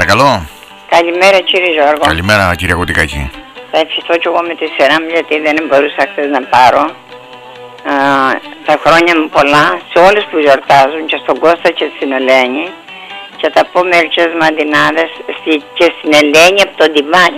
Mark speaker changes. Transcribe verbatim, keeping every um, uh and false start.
Speaker 1: παρακαλώ.
Speaker 2: Καλημέρα κύριε Γιώργο.
Speaker 1: Καλημέρα κύριε Κωτικάκη.
Speaker 2: Θα ευχηθώ κι εγώ με τη σειρά μου, γιατί δεν μπορούσα χθες να πάρω. Α, τα χρόνια μου πολλά σε όλους που γιορτάζουν, και στον Κώστα και στην Ελένη, και θα πω μερικές μαντινάδες και στην Ελένη από τον Τιμάκη.